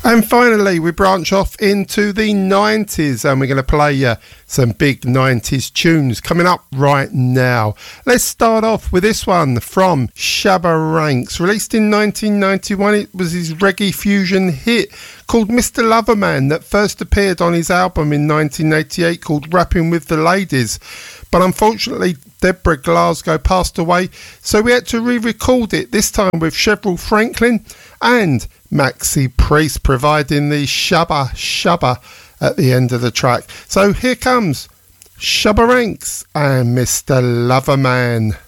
And finally, we branch off into the 90s and we're going to play you some big 90s tunes coming up right now. Let's start off with this one from Shabba Ranks. Released in 1991, it was his reggae fusion hit called Mr. Loverman that first appeared on his album in 1988 called Rapping with the Ladies. But unfortunately, Deborah Glasgow passed away, so we had to re-record it, this time with Cheryl Franklin and Maxi Priest providing the Shabba Shabba at the end of the track. So here comes Shabba Ranks and Mr. Loverman.